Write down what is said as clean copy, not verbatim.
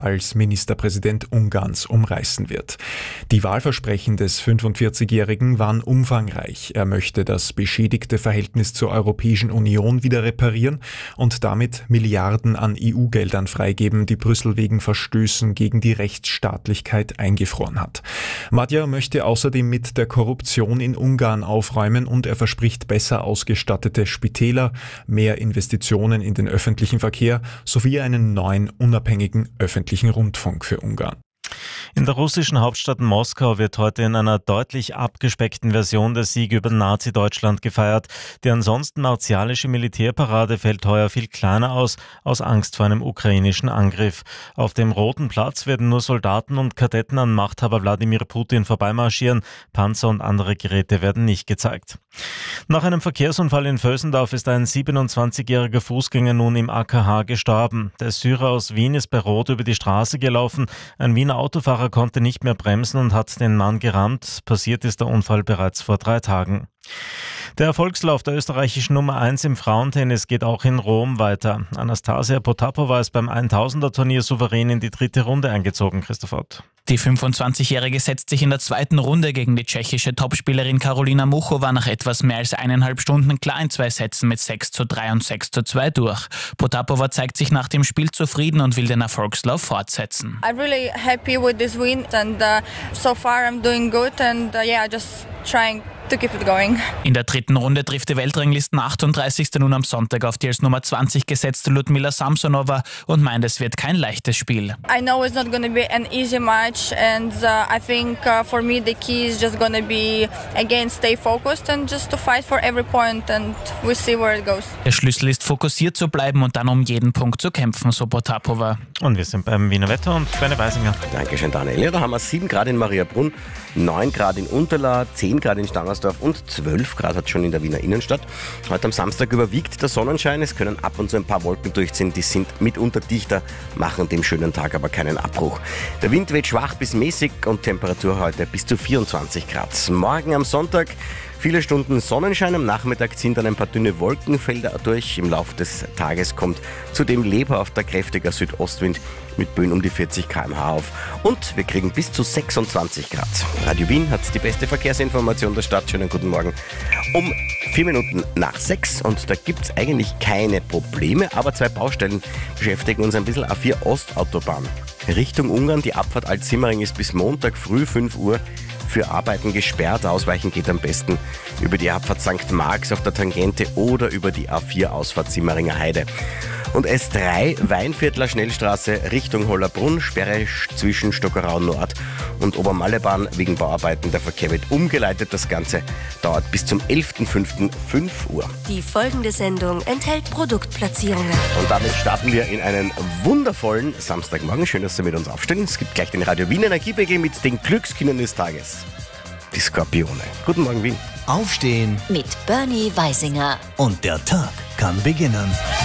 als Ministerpräsident Ungarns umreißen wird. Die Wahlversprechen des 45-Jährigen waren umfangreich. Er möchte das beschädigte Verhältnis zur Europäischen Union wieder reparieren und damit Milliarden an EU-Geldern freigeben, die Brüssel wegen Verstößen gegen die Rechtsstaatlichkeit eingefroren hat. Magyar möchte außerdem mit der Korruption in Ungarn aufräumen und er verspricht besser ausgestattete Spitäler, mehr Investitionen in den öffentlichen Verkehr sowie einen neuen, unabhängigen öffentlichen Rundfunk für Ungarn. In der russischen Hauptstadt Moskau wird heute in einer deutlich abgespeckten Version der Sieg über Nazi-Deutschland gefeiert. Die ansonsten martialische Militärparade fällt heuer viel kleiner aus Angst vor einem ukrainischen Angriff. Auf dem Roten Platz werden nur Soldaten und Kadetten an Machthaber Wladimir Putin vorbeimarschieren. Panzer und andere Geräte werden nicht gezeigt. Nach einem Verkehrsunfall in Vösendorf ist ein 27-jähriger Fußgänger nun im AKH gestorben. Der Syrer aus Wien ist bei Rot über die Straße gelaufen. Ein Wiener Autofahrer konnte nicht mehr bremsen und hat den Mann gerammt. Passiert ist der Unfall bereits vor 3 Tagen. Der Erfolgslauf der österreichischen Nummer 1 im Frauentennis geht auch in Rom weiter. Anastasia Potapova ist beim 1000er-Turnier souverän in die 3. Runde eingezogen, Christoph Ott. Die 25-Jährige setzt sich in der 2. Runde gegen die tschechische Topspielerin Karolina Muchova nach etwas mehr als 1,5 Stunden klar in 2 Sätzen mit 6:3 und 6:2 durch. Potapova zeigt sich nach dem Spiel zufrieden und will den Erfolgslauf fortsetzen. I'm really happy with this win and so far I'm doing good and just trying to keep it going. In der 3. Runde trifft die Weltranglisten 38. nun am Sonntag auf die als Nummer 20 gesetzte Ludmila Samsonova und meint, es wird kein leichtes Spiel. I know it's not going to be an easy match and I think for me the key is just going to be again stay focused and just to fight for every point and we'll see where it goes. Der Schlüssel ist fokussiert zu bleiben und dann um jeden Punkt zu kämpfen, so Potapova. Und wir sind beim Wiener Wetter und Berne Weisinger. Dankeschön, Daniel. Ja, da haben wir 7 Grad in Mariabrunn, 9 Grad in Unterlaa, 10 Grad in Stangersdorf und 12 Grad hat schon in der Wiener Innenstadt. Heute am Samstag überwiegt der Sonnenschein. Es können ab und zu ein paar Wolken durchziehen. Die sind mitunter dichter, machen dem schönen Tag aber keinen Abbruch. Der Wind weht schwach bis mäßig und Temperatur heute bis zu 24 Grad. Morgen am Sonntag viele Stunden Sonnenschein, am Nachmittag ziehen dann ein paar dünne Wolkenfelder durch. Im Laufe des Tages kommt zudem lebhafter, kräftiger Südostwind mit Böen um die 40 km/h auf. Und wir kriegen bis zu 26 Grad. Radio Wien hat die beste Verkehrsinformation der Stadt. Schönen guten Morgen. Um 4 Minuten nach 6 und da gibt es eigentlich keine Probleme, aber 2 Baustellen beschäftigen uns ein bisschen. A4 Ostautobahn Richtung Ungarn. Die Abfahrt Alt-Simmering ist bis Montag früh 5 Uhr für Arbeiten gesperrt. Ausweichen geht am besten über die Abfahrt St. Marx auf der Tangente oder über die A4 Ausfahrt Simmeringer Heide. Und S3 Weinviertler Schnellstraße Richtung Hollabrunn, Sperre zwischen Stockerau Nord und Obermallebahn wegen Bauarbeiten. Der Verkehr wird umgeleitet. Das Ganze dauert bis zum 11.05. 5 Uhr. Die folgende Sendung enthält Produktplatzierungen. Und damit starten wir in einen wundervollen Samstagmorgen. Schön, dass Sie mit uns aufstehen. Es gibt gleich den Radio Wien Energie-BG mit den Glückskindern des Tages. Die Skorpione. Guten Morgen, Wien. Aufstehen Mit Bernie Weisinger. und der Tag kann beginnen.